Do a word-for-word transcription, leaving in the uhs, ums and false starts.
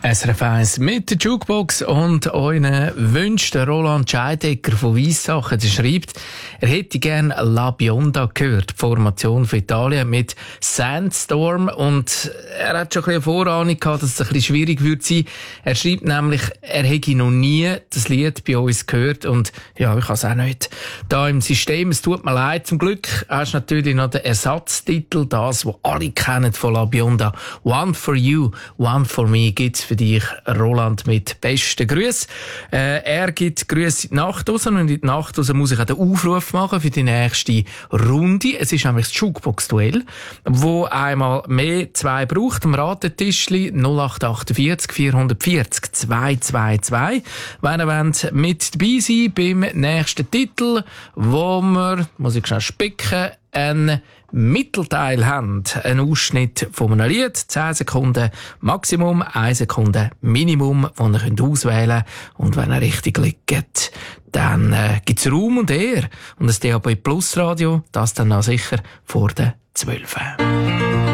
S R F eins mit der Jukebox und euren wünscht Roland Scheidegger von Weissachen. Er schreibt, er hätte gerne La Bionda gehört, die Formation für Italien mit Sandstorm, und er hat schon ein bisschen Vorahnung gehabt, dass es ein bisschen schwierig wird sein. Er schreibt nämlich, er hätte noch nie das Lied bei uns gehört und ja, ich habe es auch nicht da im System. Es tut mir leid. Zum Glück hast du natürlich noch den Ersatztitel, das, was alle kennen von La Bionda. One for you, one for me gibt's für dich, Roland, mit besten Grüßen. Äh, er gibt Grüße in die Nacht raus, und in die Nacht raus muss ich auch den Aufruf machen für die nächste Runde. Es ist nämlich das Jukebox-Duell, wo einmal mehr zwei braucht, am Ratetischli null acht vierundachtzig vierhundertvierzig zweihundertzweiundzwanzig. Wenn ihr wollt mit dabei sein beim nächsten Titel, wo wir, muss ich schnell spicken, ein Mittelteil haben, ein Ausschnitt von einem Lied, zehn Sekunden Maximum, eine Sekunde Minimum, das ihr könnt auswählen könnt. Und wenn ihr richtig liegt, dann äh, gibt es Raum und Ehr. Und das D A B Plus Radio, das dann auch sicher vor den zwölf.